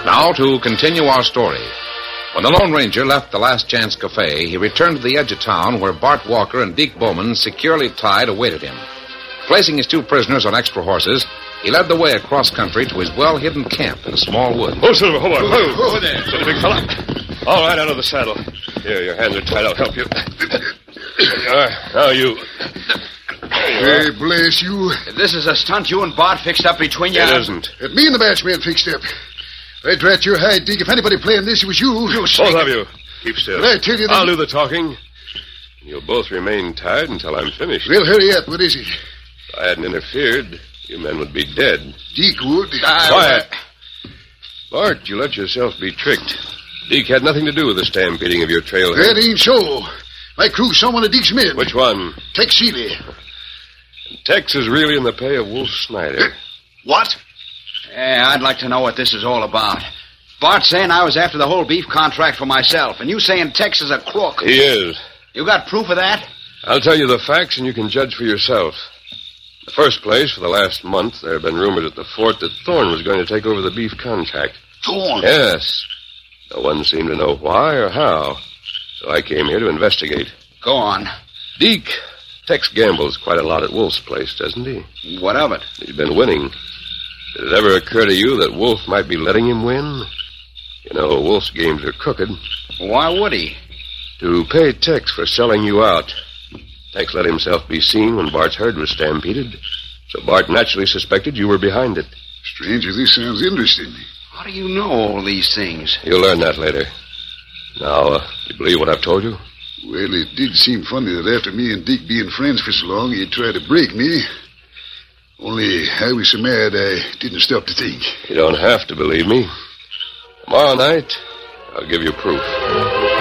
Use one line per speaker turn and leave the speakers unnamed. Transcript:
Now, to continue our story. When the Lone Ranger left the Last Chance Cafe, he returned to the edge of town where Bart Walker and Deke Bowman, securely tied, awaited him. Placing his two prisoners on extra horses, he led the way across country to his well-hidden camp in a small wood.
Oh, Silver, hold on. Over there. Steady, big fella. All right, out of the saddle. Here, your hands are tied. I'll help you. There you are. Now you.
Hey, bless you.
This is a stunt you and Bart fixed up between you.
It isn't.
That me and the matchman fixed up. I'd rat your hide, Deke. If anybody playing this, it was you.
Both of you. Keep still.
But I tell you that...
I'll do the talking. You'll both remain tied until I'm finished.
Well, hurry up. What is it?
If I hadn't interfered, you men would be dead.
Deke would.
Quiet. Bart, you let yourself be tricked. Deke had nothing to do with the stampeding of your trailhead.
That ain't so. My crew saw one of Deke's men.
Which one?
Tex Seeley.
Tex is really in the pay of Wolf Snyder.
What? Yeah, I'd like to know what this is all about. Bart saying I was after the whole beef contract for myself, and you saying Tex is a crook.
He is.
You got proof of that?
I'll tell you the facts, and you can judge for yourself. In the first place, for the last month, there have been rumors at the fort that Thorne was going to take over the beef contract.
Thorne?
Yes. No one seemed to know why or how, so I came here to investigate.
Go on.
Deke, Tex gambles quite a lot at Wolf's place, doesn't he?
What of it?
He's been winning. Did it ever occur to you that Wolf might be letting him win? You know, Wolf's games are crooked.
Why would he?
To pay Tex for selling you out. Tex let himself be seen when Bart's herd was stampeded, so Bart naturally suspected you were behind it.
Stranger, this sounds interesting.
How do you know all these things?
You'll learn that later. Now, you believe what I've told you?
Well, it did seem funny that after me and Deke being friends for so long, he'd try to break me. Only I was so mad I didn't stop to think.
You don't have to believe me. Tomorrow night, I'll give you proof.